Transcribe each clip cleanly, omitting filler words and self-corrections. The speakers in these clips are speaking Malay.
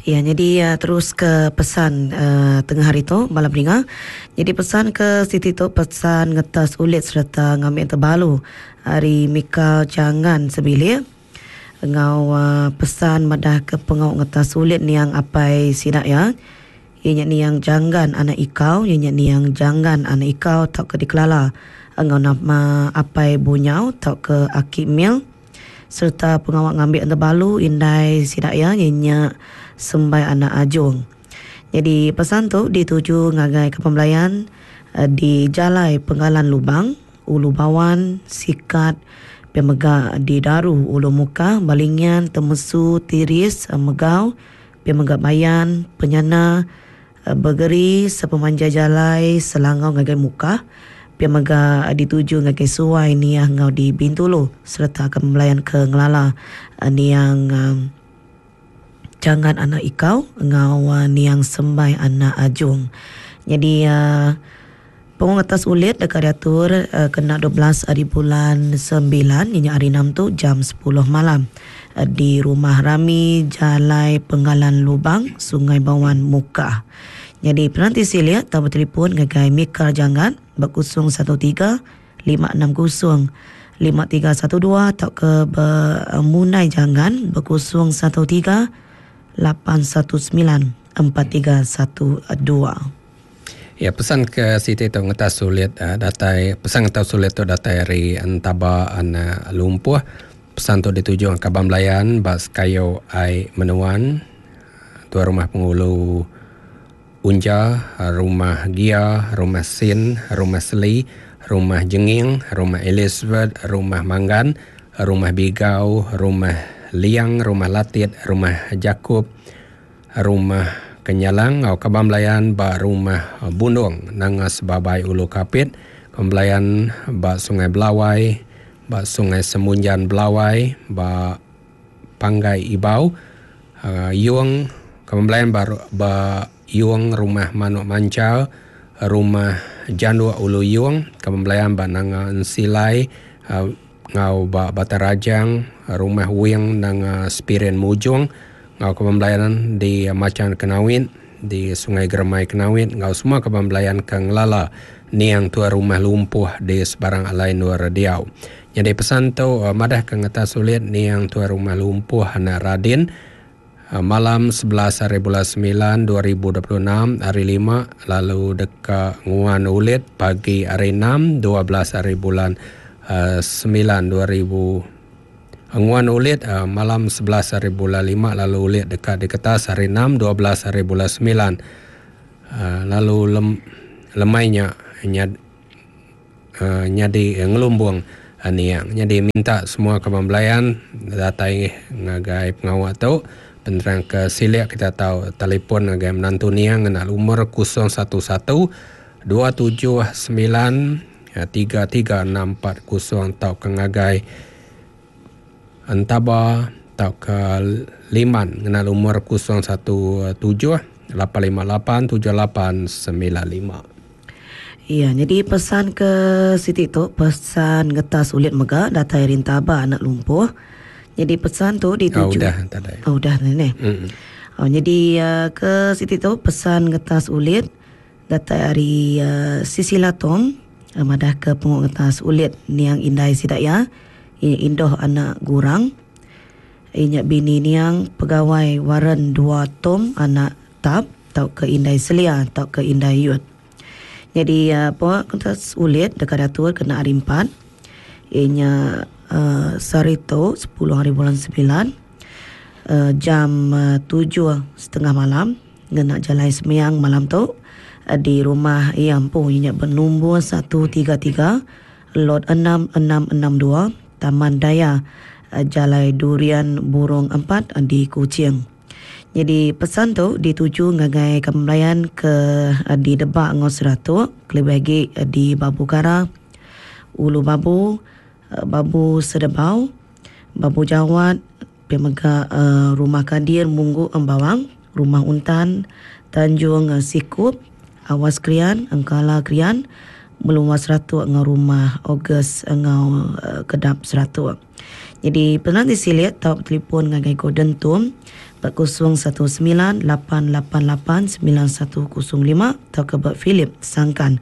Ya, jadi terus ke pesan tengah hari tu malam ringa. Jadi pesan ke Siti tu pesan ngetas ulit serta ngambil yang terbalu hari Mika jangan sebilir. Ngau pesan madah ke pengau ngetas ulit ni yang apai sinak ya. Ianya ni yang jangan anak ikau, ianya ni yang jangan anak ikau tak ke dikelala. Ngau nama apai bunyau tak ke akik mil serta pengawak ngambil yang terbalu indai sinak ya ianya sembai anak ajung. Jadi pesan tu dituju ngagai ke pembelayan di Jalai Penggalan Lubang, Ulu Bawan, Sikat, Pemegak di Daru, Ulu Muka, Balingian, Temesu, Tiris, Megau, Pemegak Bayan, Penyana, Bergeri, Sepemanja Jalai, Selangau ngagai Muka, Pemegak dituju ngagai Suai ni yang ngau di Bintulu serta ke pembelayan ke Ngelala ni yang jangan anak ikau ngau ni yang sembai anak ajung. Jadi pengong atas ulit dekat diatur kena 12 hari bulan 9 ini hari 6 tu jam 10 malam di Rumah Rami Jalai Penggalan Lubang Sungai Bawan Muka. Jadi penanti silia tahu telefon ngagai Mika jangan berkusung 13 560 5312 atau ke Munai jangan berkusung 13 819 4312. Ya, pesan ke Siti tu ngetas sulit datai pesan ngetas sulit tu datai hari antaba ana lumpuh. Pesan tu dituju ke Bamlayan bas kayo ai menuan tuan rumah penghulu Unja, rumah Gia, rumah Sin, rumah Seli, rumah Jenging, rumah Elizabeth, rumah Manggan, rumah Bigau, rumah Liang, rumah Latit, rumah Jakub, rumah Kenyalang, au Kabamlayan ba rumah Bundung, nangas Babai Ulu Kapit, Kembelayan ba Sungai Belawai, ba Sungai Semunjan Belawai, ba Panggai Ibau, Yuang, Kembelayan ba Yuang rumah Manuk Mancal, rumah Jandu Ulu Yuang, Kembelayan ba nanga Silai, ngau ba Batarajang, rumah Wing nanga Spirin Mujung, ngau kepembelayan di Macan Kenawin, di Sungai Germai Kenawin, ngau semua kepembelayan ke Ngelala ni yang tua rumah lumpuh di sebarang alai Nur Diau. Jadi pesan tu madah ke ngetas sulit ni yang tua rumah lumpuh anak Radin malam 11 hari bulan 9 2026 hari 5 lalu dekat Nguan Ulit pagi hari 6 12 hari bulan 9 2000 Nguan Ulit malam 11 hari bulan 5 lalu Ulit dekat di Ketas hari 6 12 hari bulan 9 lalu lemainya nyadi ngelumbung niang. Jadi minta semua kepembelayan datai ngagai pengawak tu penerang ke Silia kita tahu telefon ngagai menantu niang ngena umur 011 279 3364 tau ke ngagai Antaba tau ke Liman ngena umur 017 858 7895. Iya, jadi pesan ke Siti tu, pesan ngetas ulit mega datai rintaba anak lumpuh. Jadi pesan tu dituju. Udah nenek. Jadi ke Siti tu pesan ngetas ulit datai hari Sisila Tom madah ke pengok ngetas ulit ni yang indai sidak ya. Ini indoh anak gurang. Inya bini ni yang pegawai waran 2 Tom anak tab tau ke indai selia tau ke indai yut. Jadi pengak ngetas ulit dekat datur kena hari 4. Ianya Sarito 10 hari bulan 9 jam 7:30 malam ngena Jalai Semiang malam tu di rumah Iampu inya bernombor 133 lot 6662 Taman Daya Jalai Durian Burung 4 di Kuching. Jadi pesan tu dituju ngagai kembelayan ke di Debak Ngos Ratu, kelebagi di Babu Kara, Ulu Babu, Babu Sedebau, Babu Jawat, Pemegak Rumah Kadir Munggu Embawang, Rumah Untan, Tanjung Sikup, Awas Krian, Engkala Krian, Meluas Ratu ngau Rumah Ogos ngau Kedap Seratu. Jadi pernah disilit tau telefon ngagai Golden tu 4019888905 atau ke Bak Philip sangkan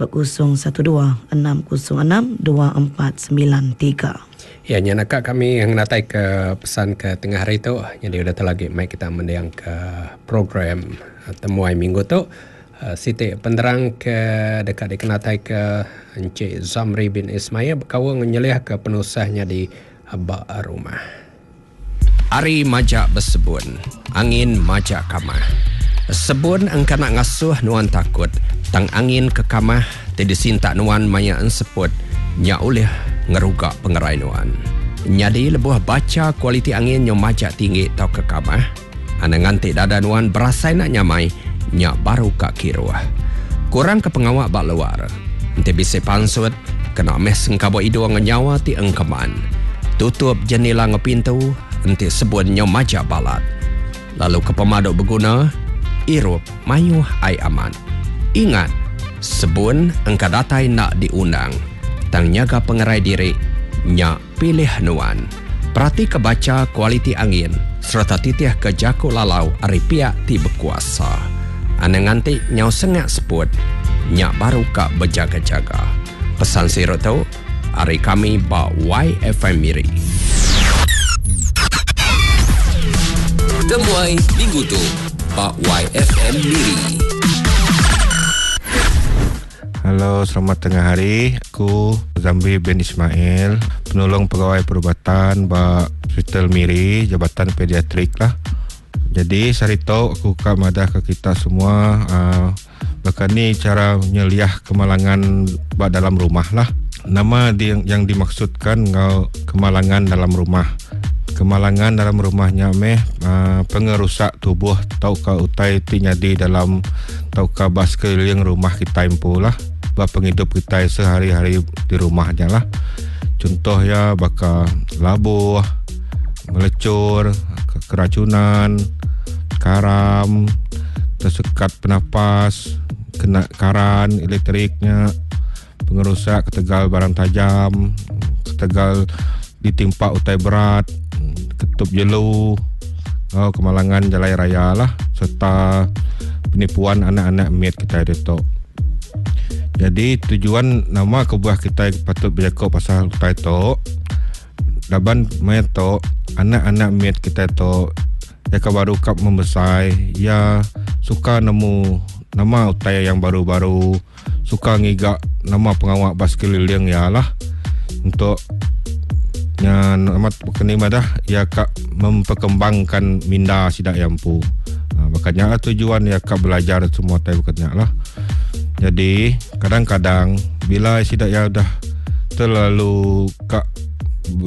4026062493. Ya, nak kami yang natai ke pesan ke tengah hari tu. Jadi udah lagi mai kita mendiang ke program temuai minggu tu. Siti penderang ke dekat dikenatai ke Encik Zamri bin Ismail berkawang menyelih ke penusahnya di Bak Rumah. Ari majak bersebun, angin majak kamah. Sebun engkau nak ngasuh nuan takut, tang angin ke kamah, tidak sintak nuan maya enseput, nya oleh ngerugak pengerai nuan. Nyadi lebuh baca kualiti angin yang majak tinggi tau ke kamah, ana ngantik dada nuan berasai nak nyamai, nya baru kak kiruah. Kurang ke pengawak bak luar, ente bisa pansut, kena meh sengkabo idua ngenyawa ti engkeman. Tutup jendela ngepintu, ente sebun nyo majak balat. Lalu ke pemaduk berguna, irup mayuh ai aman. Ingat, sebun engkau datai nak diundang. Tang nyaga pengerai diri, nyak pilih nuan. Perhati kebaca kualiti angin, serta titih ke jaku lalau ari pihak ti berkuasa. Ane nganti nyau sengak seput, nyak baru kak berjaga-jaga. Pesan sirut tu, hari kami ba YFM Miri. Temuai minggu tu ba YFM Miri. Halo, selamat tengah hari. Aku Zamri bin Ismail, penolong pegawai perubatan ba Hospital Miri, Jabatan Pediatrik lah. Jadi sarito aku kak madah ke kita semua berkani cara menyeliah kemalangan ba dalam rumah lah. Nama yang dimaksudkan kemalangan dalam rumah. Kemalangan dalam rumahnya pengerusak tubuh tau ka utai ti nyadi dalam tau ka bas keliling rumah kita impu lah. Ba penghidup kita sehari-hari di rumahnya lah. Contoh ya baka labuh, melecur, keracunan, karam, tersekat penapas, kena karan elektriknya, pengerusak, ketegal barang tajam, ketegal ditimpa utai berat, ketup jelu, kemalangan jalan raya lah, serta penipuan anak-anak mit kita itu. Jadi tujuan nama kebuah kita patut berjaga pasal utai itu. Daban mai to anak-anak mit kita itu ya baru kap membesar, ya suka nemu nama utai yang baru-baru, suka ngigak nama pengawak bas keliling ya lah untuk nya amat berkeni madah ya kak memperkembangkan minda sidak yampu. Makanya tujuan ya kak belajar semua tai bukannya lah. Jadi kadang-kadang bila sidak ya dah terlalu kak